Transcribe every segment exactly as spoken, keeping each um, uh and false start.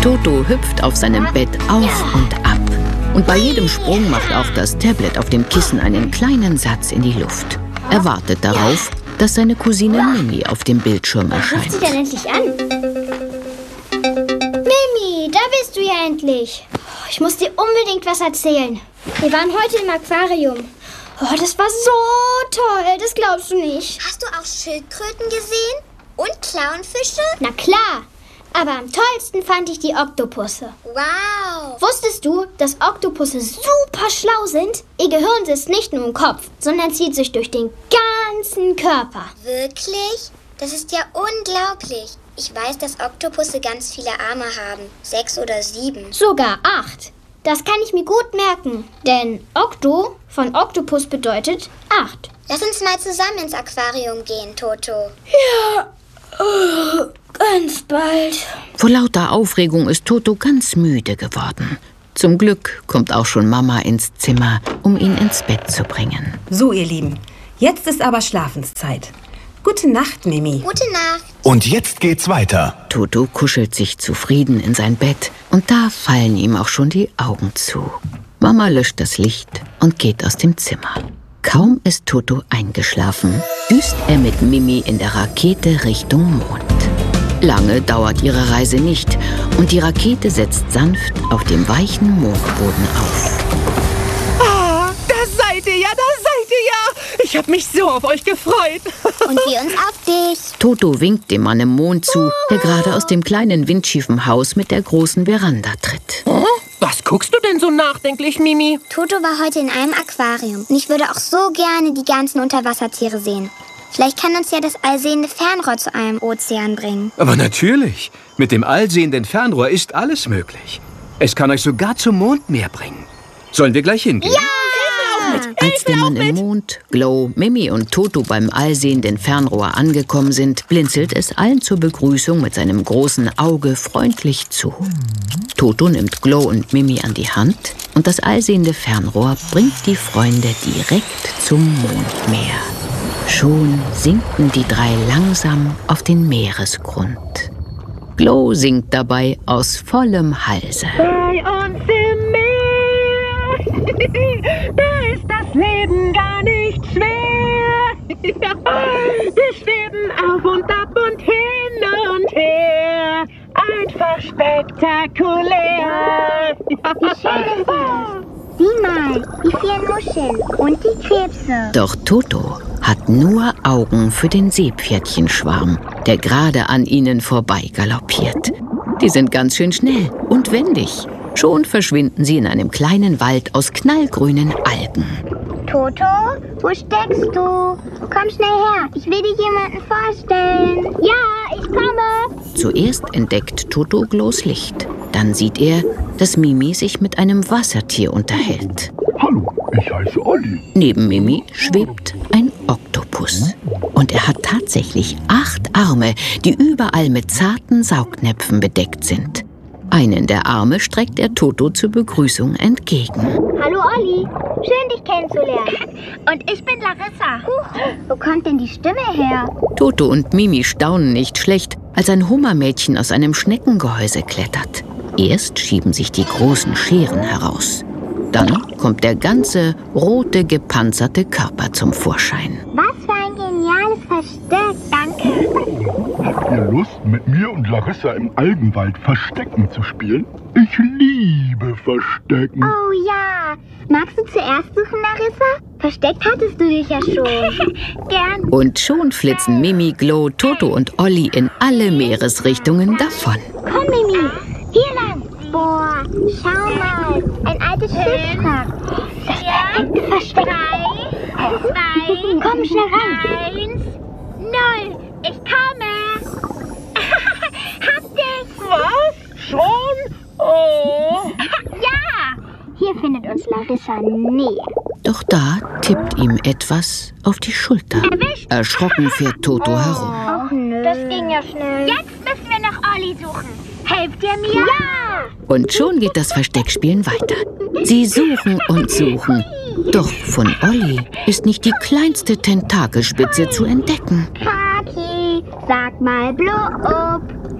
Toto hüpft auf seinem Bett auf und ab. Und bei jedem Sprung macht auch das Tablet auf dem Kissen einen kleinen Satz in die Luft. Er wartet darauf, dass seine Cousine Mimi auf dem Bildschirm erscheint. Ruft sie denn endlich an? Mimi, da bist du ja endlich. Ich muss dir unbedingt was erzählen. Wir waren heute im Aquarium. Oh, das war so toll, das glaubst du nicht. Hast du auch Schildkröten gesehen? Und Clownfische? Na klar, aber am tollsten fand ich die Oktopusse. Wow! Wusstest du, dass Oktopusse super schlau sind? Ihr Gehirn sitzt nicht nur im Kopf, sondern zieht sich durch den ganzen Körper. Wirklich? Das ist ja unglaublich. Ich weiß, dass Oktopusse ganz viele Arme haben. Sechs oder sieben. Sogar acht. Das kann ich mir gut merken, denn Okto von Oktopus bedeutet acht. Lass uns mal zusammen ins Aquarium gehen, Toto. Ja, oh, ganz bald. Vor lauter Aufregung ist Toto ganz müde geworden. Zum Glück kommt auch schon Mama ins Zimmer, um ihn ins Bett zu bringen. So, ihr Lieben, jetzt ist aber Schlafenszeit. Gute Nacht, Mimi. Gute Nacht. Und jetzt geht's weiter. Toto kuschelt sich zufrieden in sein Bett und da fallen ihm auch schon die Augen zu. Mama löscht das Licht und geht aus dem Zimmer. Kaum ist Toto eingeschlafen, düst er mit Mimi in der Rakete Richtung Mond. Lange dauert ihre Reise nicht und die Rakete setzt sanft auf dem weichen Mondboden auf. Ah, da seid ihr ja, da seid ihr ja. Ich habe mich so auf euch gefreut. Und wir uns auf dich. Toto winkt dem Mann im Mond zu, der gerade aus dem kleinen windschiefen Haus mit der großen Veranda tritt. Hm? Was guckst du denn so nachdenklich, Mimi? Toto war heute in einem Aquarium und ich würde auch so gerne die ganzen Unterwassertiere sehen. Vielleicht kann uns ja das allsehende Fernrohr zu einem Ozean bringen. Aber natürlich. Mit dem allsehenden Fernrohr ist alles möglich. Es kann euch sogar zum Mondmeer bringen. Sollen wir gleich hingehen? Ja! Als der Mann im Mond, Glow, Mimi und Toto beim allsehenden Fernrohr angekommen sind, blinzelt es allen zur Begrüßung mit seinem großen Auge freundlich zu. Toto nimmt Glow und Mimi an die Hand und das allsehende Fernrohr bringt die Freunde direkt zum Mondmeer. Schon sinken die drei langsam auf den Meeresgrund. Glow singt dabei aus vollem Halse. Bei uns im Meer, da ist das Leben gar nicht schwer. Wir schweben auf und ab und hin und her, einfach spektakulär. Wie schön ist das? Sieh mal, die vielen Muscheln und die Krebse. Doch Toto hat nur Augen für den Seepferdchenschwarm, der gerade an ihnen vorbei galoppiert. Die sind ganz schön schnell und wendig. Schon verschwinden sie in einem kleinen Wald aus knallgrünen Algen. Toto, wo steckst du? Komm schnell her, ich will dir jemanden vorstellen. Ja, ich komme. Zuerst entdeckt Toto Glows Licht. Dann sieht er, dass Mimi sich mit einem Wassertier unterhält. Hallo, ich heiße Olli. Neben Mimi schwebt ein Oktopus. Und er hat tatsächlich acht Arme, die überall mit zarten Saugnäpfen bedeckt sind. Einen der Arme streckt er Toto zur Begrüßung entgegen. Hallo Olli, schön dich kennenzulernen. Und ich bin Larissa. Huch, wo kommt denn die Stimme her? Toto und Mimi staunen nicht schlecht, als ein Hummermädchen aus einem Schneckengehäuse klettert. Erst schieben sich die großen Scheren heraus. Dann kommt der ganze rote, gepanzerte Körper zum Vorschein. Was für ein geniales Versteck, danke. Habt ihr Lust, mit mir und Larissa im Algenwald Verstecken zu spielen? Ich liebe Verstecken. Oh ja. Magst du zuerst suchen, Larissa? Versteckt hattest du dich ja schon. Gern. Und schon flitzen Mimi, Glow, Toto und Olli in alle Meeresrichtungen davon. Komm, Mimi. Hier lang. Boah, schau mal. Ein altes Schiffswrack. Das perfekte Versteck. Drei, zwei, komm schnell rein. Eins, null. Ich komme. Hab dich. Was? Schon? Oh. Ja. Hier findet uns Larissa nie. Doch da tippt ihm etwas auf die Schulter. Erwischt. Erschrocken fährt Toto herum. Ach nö. Das ging ja schnell. Jetzt müssen wir nach Olli suchen. Helft ihr mir? Ja. Und schon geht das Versteckspielen weiter. Sie suchen und suchen. Doch von Olli ist nicht die kleinste Tentakelspitze zu entdecken. Kaki, sag mal blub.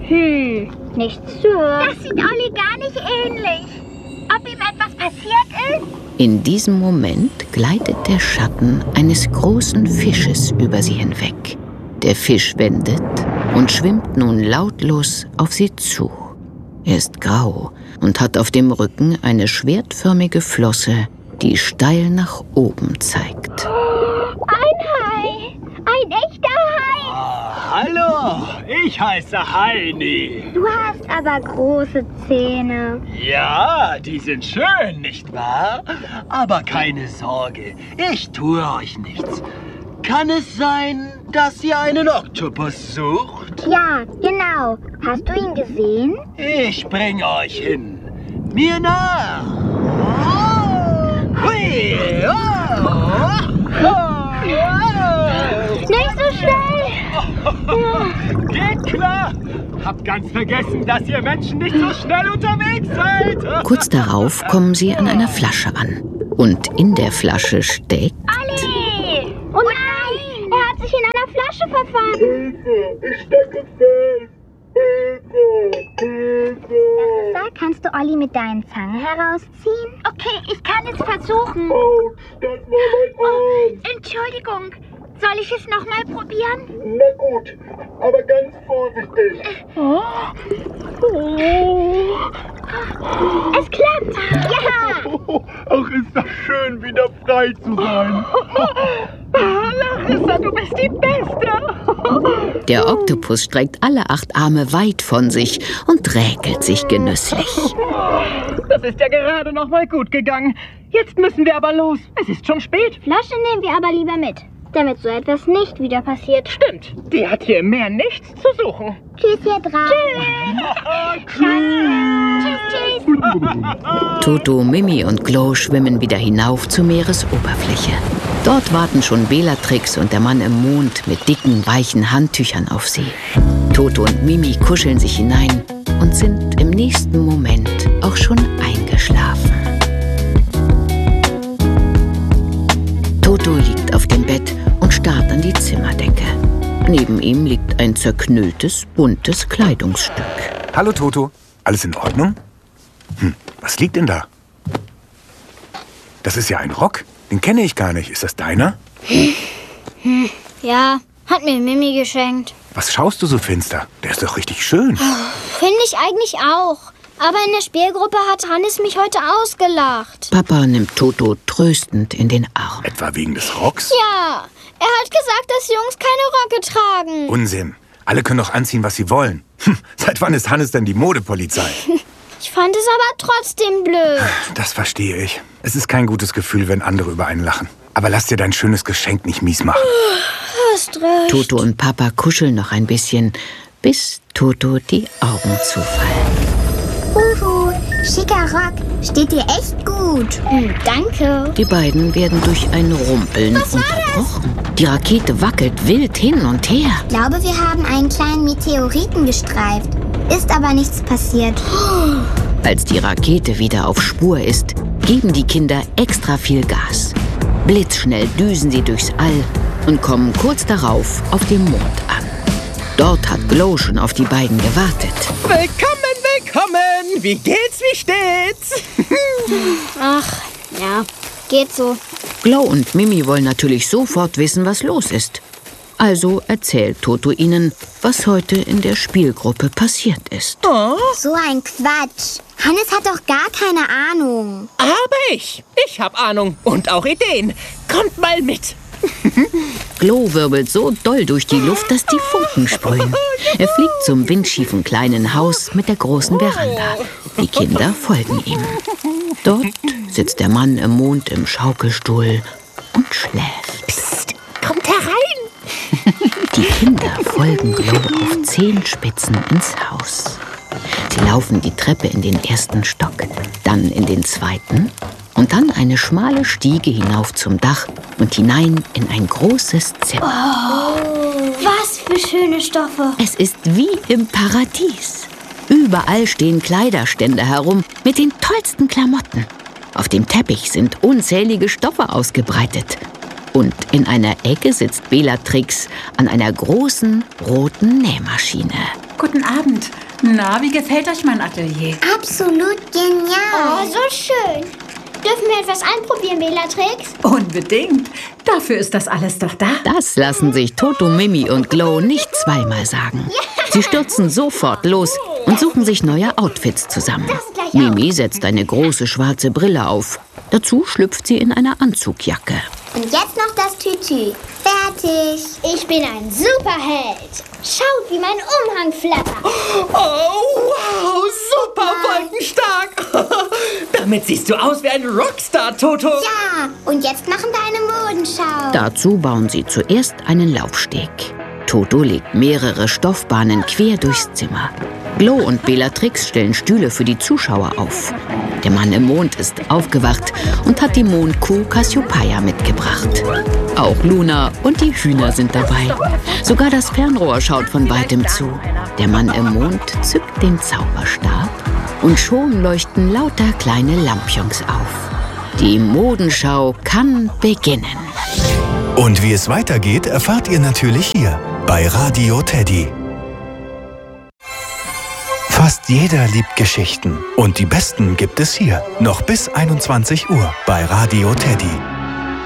Hm, nichts zu hören. Das sieht Olli gar nicht ähnlich. Ob ihm etwas passiert ist? In diesem Moment gleitet der Schatten eines großen Fisches über sie hinweg. Der Fisch wendet und schwimmt nun lautlos auf sie zu. Er ist grau und hat auf dem Rücken eine schwertförmige Flosse, die steil nach oben zeigt. Ein Hai! Ein echter Hai! Ah, hallo, ich heiße Heini. Du hast aber große Zähne. Ja, die sind schön, nicht wahr? Aber keine Sorge, ich tue euch nichts. Kann es sein, dass ihr einen Oktopus sucht? Ja, genau. Hast du ihn gesehen? Ich bring euch hin. Mir nach. Oh, hui, oh, oh, oh. Nicht so schnell! Geht klar! Hab ganz vergessen, dass ihr Menschen nicht so schnell unterwegs seid! Kurz darauf kommen sie an einer Flasche an. Und in der Flasche steckt... Olli! Oh nein! Er hat sich in einer Flasche verfangen! Hilfe, ich stecke fest. Hilfe, Hilfe. Larissa, kannst du Olli mit deinen Zangen herausziehen? Okay, ich kann es versuchen. Autsch, das war mein Arm. Entschuldigung. Soll ich es nochmal probieren? Na gut, aber ganz vorsichtig. Oh. Oh. Es klappt! Ja! Oh, ach, ist das schön, wieder frei zu sein. Ah, Larissa, du bist die Beste. Der Oktopus streckt alle acht Arme weit von sich und räkelt sich genüsslich. Das ist ja gerade noch mal gut gegangen. Jetzt müssen wir aber los. Es ist schon spät. Flasche nehmen wir aber lieber mit, damit so etwas nicht wieder passiert. Stimmt, die hat hier im Meer nichts zu suchen. Tschüss, ihr drei. Tschüss. Tschüss, tschüss. Toto, Mimi und Glo schwimmen wieder hinauf zur Meeresoberfläche. Dort warten schon Bellatrix und der Mann im Mond mit dicken, weichen Handtüchern auf sie. Toto und Mimi kuscheln sich hinein und sind im nächsten Moment auch schon eingeschlafen. Toto liegt auf dem Bett und starrt an die Zimmerdecke. Neben ihm liegt ein zerknülltes, buntes Kleidungsstück. Hallo Toto, alles in Ordnung? Hm, was liegt denn da? Das ist ja ein Rock, den kenne ich gar nicht. Ist das deiner? Hm, ja, hat mir Mimi geschenkt. Was schaust du so finster? Der ist doch richtig schön. Finde ich eigentlich auch. Aber in der Spielgruppe hat Hannes mich heute ausgelacht. Papa nimmt Toto tröstend in den Arm. Etwa wegen des Rocks? Ja, er hat gesagt, dass Jungs keine Röcke tragen. Unsinn. Alle können doch anziehen, was sie wollen. Hm, seit wann ist Hannes denn die Modepolizei? Ich fand es aber trotzdem blöd. Das verstehe ich. Es ist kein gutes Gefühl, wenn andere über einen lachen. Aber lass dir dein schönes Geschenk nicht mies machen. Hast recht. Toto und Papa kuscheln noch ein bisschen, bis Toto die Augen zufallen. Uhu, schicker Rock. Steht dir echt gut. Hm, danke. Die beiden werden durch ein Rumpeln unterbrochen. Die Rakete wackelt wild hin und her. Ich glaube, wir haben einen kleinen Meteoriten gestreift. Ist aber nichts passiert. Als die Rakete wieder auf Spur ist, geben die Kinder extra viel Gas. Blitzschnell düsen sie durchs All und kommen kurz darauf auf dem Mond an. Dort hat Glo schon auf die beiden gewartet. Willkommen, willkommen. Wie geht's, wie steht's? Ach, ja, geht so. Glo und Mimi wollen natürlich sofort wissen, was los ist. Also erzählt Toto ihnen, was heute in der Spielgruppe passiert ist. Oh, So ein Quatsch. Hannes hat doch gar keine Ahnung. aber ich. Ich hab Ahnung und auch Ideen. Kommt mal mit. Glo wirbelt so doll durch die Luft, dass die Funken sprühen. Er fliegt zum windschiefen kleinen Haus mit der großen Veranda. Die Kinder folgen ihm. Dort sitzt der Mann im Mond im Schaukelstuhl und schläft. Psst, kommt herein. Die Kinder folgen Glo auf Zehenspitzen ins Haus. Sie laufen die Treppe in den ersten Stock, dann in den zweiten und dann eine schmale Stiege hinauf zum Dach und hinein in ein großes Zimmer. Was für schöne Stoffe. Es ist wie im Paradies. Überall stehen Kleiderstände herum mit den tollsten Klamotten. Auf dem Teppich sind unzählige Stoffe ausgebreitet. Und in einer Ecke sitzt Bellatrix an einer großen roten Nähmaschine. Guten Abend. Na, wie gefällt euch mein Atelier? Absolut genial. Oh, so schön. Dürfen wir etwas anprobieren, Bellatrix? Unbedingt. Dafür ist das alles doch da. Das lassen sich Toto, Mimi und Glow nicht zweimal sagen. Sie stürzen sofort los und suchen sich neue Outfits zusammen. Mimi setzt eine große schwarze Brille auf. Dazu schlüpft sie in eine Anzugjacke. Und jetzt noch das Tütü. Fertig. Ich bin ein Superheld. Schaut, wie mein Umhang flattert. Oh, wow, super wolkenstark. Damit siehst du aus wie ein Rockstar, Toto. Ja, und jetzt machen wir eine Modenschau. Dazu bauen sie zuerst einen Laufsteg. Toto legt mehrere Stoffbahnen quer durchs Zimmer. Glow und Bellatrix stellen Stühle für die Zuschauer auf. Der Mann im Mond ist aufgewacht und hat die Mondkuh Cassiopeia mitgebracht. Auch Luna und die Hühner sind dabei. Sogar das Fernrohr schaut von weitem zu. Der Mann im Mond zückt den Zauberstab und schon leuchten lauter kleine Lampions auf. Die Modenschau kann beginnen. Und wie es weitergeht, erfahrt ihr natürlich hier bei Radio Teddy. Fast jeder liebt Geschichten und die besten gibt es hier. Noch bis einundzwanzig Uhr bei Radio Teddy.